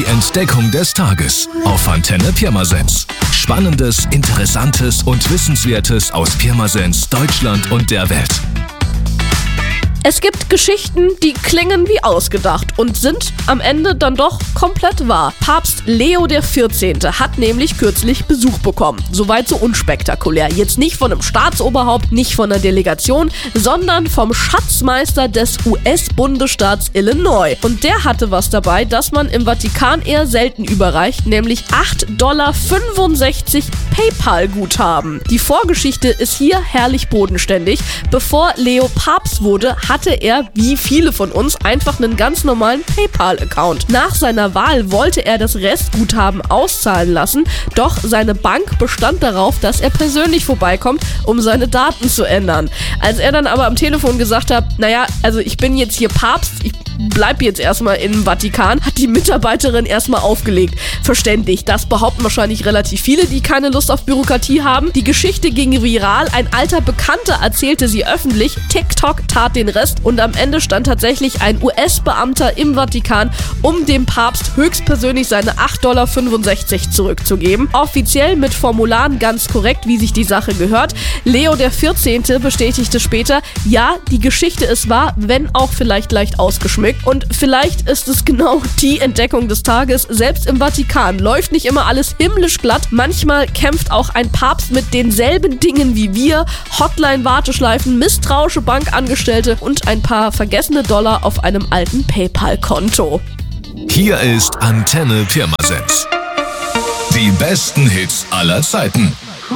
Entdeckung des Tages auf Antenne Pirmasens. Spannendes, Interessantes und Wissenswertes aus Pirmasens, Deutschland und der Welt. Es gibt Geschichten, die klingen wie ausgedacht und sind am Ende dann doch komplett wahr. Papst Leo XIV. Hat nämlich kürzlich Besuch bekommen. Soweit so unspektakulär. Jetzt nicht von einem Staatsoberhaupt, nicht von einer Delegation, sondern vom Schatzmeister des US-Bundesstaats Illinois. Und der hatte was dabei, das man im Vatikan eher selten überreicht, nämlich $8,65 PayPal-Guthaben. Die Vorgeschichte ist hier herrlich bodenständig. Bevor Leo Papst wurde, hatte er, wie viele von uns, einfach einen ganz normalen PayPal-Account. Nach seiner Wahl wollte er das Restguthaben auszahlen lassen, doch seine Bank bestand darauf, dass er persönlich vorbeikommt, um seine Daten zu ändern. Als er dann aber am Telefon gesagt hat, naja, also ich bin jetzt hier Papst, ich bleib jetzt erstmal im Vatikan, hat die Mitarbeiterin erstmal aufgelegt. Verständlich, das behaupten wahrscheinlich relativ viele, die keine Lust auf Bürokratie haben. Die Geschichte ging viral, ein alter Bekannter erzählte sie öffentlich, TikTok tat den Rest und am Ende stand tatsächlich ein US-Beamter im Vatikan, um dem Papst höchstpersönlich seine $8,65 zurückzugeben. Offiziell mit Formularen ganz korrekt, wie sich die Sache gehört. Leo XIV. Bestätigte später, ja, die Geschichte ist wahr, wenn auch vielleicht leicht ausgeschmückt. Und vielleicht ist es genau die Entdeckung des Tages. Selbst im Vatikan läuft nicht immer alles himmlisch glatt. Manchmal kämpft auch ein Papst mit denselben Dingen wie wir. Hotline-Warteschleifen, misstrauische Bankangestellte und ein paar vergessene Dollar auf einem alten PayPal-Konto. Hier ist Antenne Pirmasens. Die besten Hits aller Zeiten.